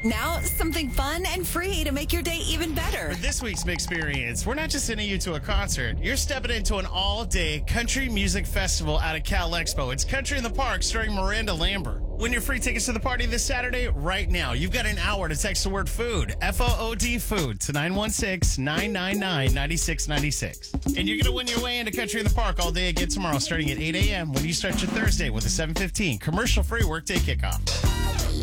Now, something fun and free to make your day even better. For this week's Mixperience, we're not just sending you to a concert. You're stepping into an all-day country music festival out of Cal Expo. It's Country in the Park starring Miranda Lambert. Win your free tickets to the party this Saturday right now. You've got an hour to text the word food, F-O-O-D, food, to 916-999-9696. And you're going to win your way into Country in the Park all day again tomorrow starting at 8 a.m. when you start your Thursday with a 7:15 commercial-free workday kickoff.